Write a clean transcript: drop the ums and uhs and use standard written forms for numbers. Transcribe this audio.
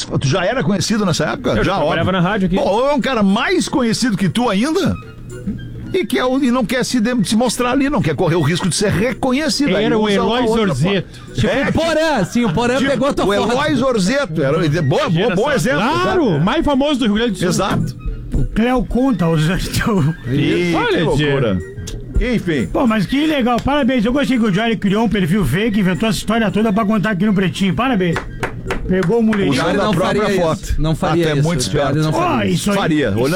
Tu já era conhecido nessa época? Eu já trabalhava na rádio aqui. Pô, é um cara mais conhecido que tu ainda? E não quer se mostrar ali, não quer correr o risco de ser reconhecido. Era o Eloy Zorzeto. O Porã, sim, o Porã pegou a tua O foto. Eloy Zorzeto. Bom exemplo. Claro, mais famoso do Rio Grande do Sul. Exato. O Cléo conta os... Olha, que loucura. Enfim. Pô, mas que legal, parabéns. Eu gostei que o Johnny criou um perfil fake, inventou essa história toda pra contar aqui no Pretinho. Parabéns. Pegou o mulherinho. Usando a própria foto. Não faria Até isso. muito esperto. Não faria Ó, isso. isso aí. Faria.